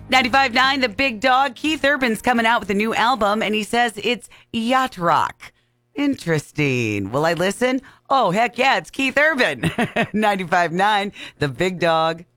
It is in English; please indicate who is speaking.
Speaker 1: 95.9, The Big Dog. Keith Urban's coming out with a new album, and he says it's yacht rock. Interesting. Will I listen? Oh, heck yeah, it's Keith Urban. 95.9, The Big Dog.